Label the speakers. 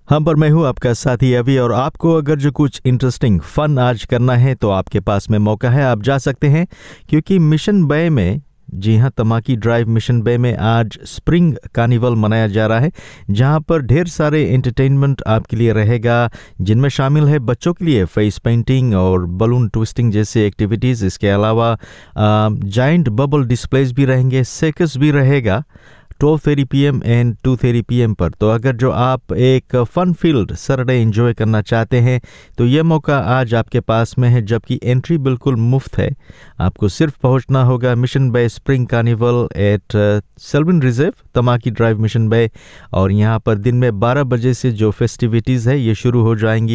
Speaker 1: हम पर मैं हूँ आपका साथी अभी और आपको अगर जो कुछ इंटरेस्टिंग फन आज करना है तो आपके पास में मौका है, आप जा सकते हैं क्योंकि मिशन बे में जी हाँ तमाकी ड्राइव मिशन बे में आज स्प्रिंग कार्निवल मनाया जा रहा है जहां पर ढेर सारे एंटरटेनमेंट आपके लिए रहेगा जिनमें शामिल है बच्चों के लिए फेस पेंटिंग और बलून ट्विस्टिंग जैसे एक्टिविटीज़। इसके अलावा जाइंट बबल डिस्प्लेज भी रहेंगे, सर्कस भी रहेगा 12:30 PM एंड 2:30 PM पर। तो अगर जो आप एक फन फील्ड सैटरडे एंजॉय करना चाहते हैं तो ये मौका आज आपके पास में है, जबकि एंट्री बिल्कुल मुफ्त है। आपको सिर्फ पहुंचना होगा Mission Bay spring carnival eight Selvin reserve Tamaki drive Mission Bay और यहाँ पर दिन में 12 बजे से जो फेस्टिविटीज़ है ये शुरू हो जाएंगी।